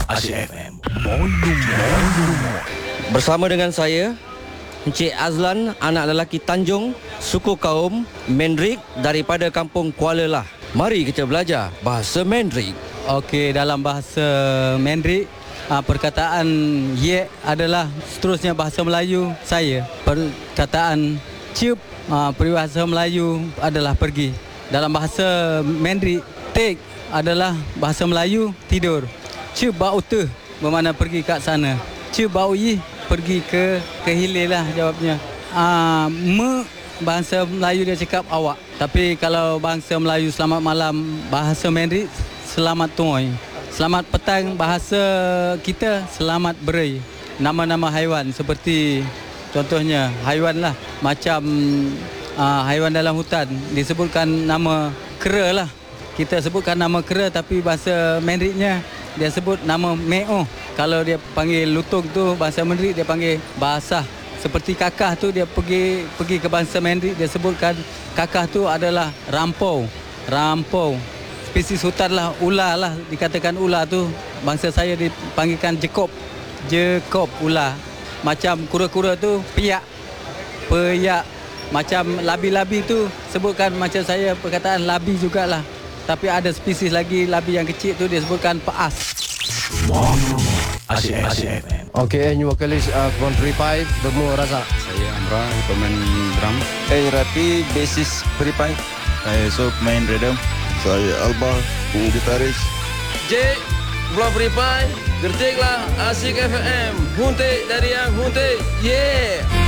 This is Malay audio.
Asyik FM. Bersama dengan saya Encik Azlan, anak lelaki Tanjung, suku kaum Mendrik daripada kampung Kuala Lah. Mari kita belajar bahasa Mendrik. Okey, dalam bahasa Mendrik, perkataan ye adalah seterusnya bahasa Melayu saya. Perkataan ciup, peribahasa Melayu adalah pergi. Dalam bahasa Mendrik, tek adalah bahasa Melayu tidur. Ciup bau teh bermakna pergi kat sana. Ciup bau yi pergi ke hilir lah jawabnya. Bahasa Melayu dia cakap awak. Tapi kalau bahasa Melayu selamat malam, bahasa Mendrik selamat tuai. Selamat petang bahasa kita selamat berai. Nama-nama haiwan seperti contohnya haiwan lah, macam haiwan dalam hutan disebutkan nama kera lah. Kita sebutkan nama kera tapi bahasa Mendriknya dia sebut nama meo. Kalau dia panggil lutung tu bahasa Mendrik dia panggil basah. Seperti kakah tu dia pergi ke bahasa Mendrik dia sebutkan kakah tu adalah rampau. Rampau. Spesies hutan lah, ular lah, dikatakan ular tu bangsa saya dipanggilkan jekop. Jekop ular. Macam kura-kura tu piak. Piak. Macam labi-labi tu sebutkan macam saya perkataan labi jugalah. Tapi ada spesies lagi labi yang kecil tu dia sebutkan peas. Asyik FM. Okay, new vocalist Country 5, Bermu Razak. Saya Amra, pemain drum. Saya Rapi, bassist Free Pipe. Saya So, pemain rhythm. Saya Alba, gitaris. J, Block Free Pipe. Gertiklah Asyik FM. Huntik dari yang huntik. Yeah.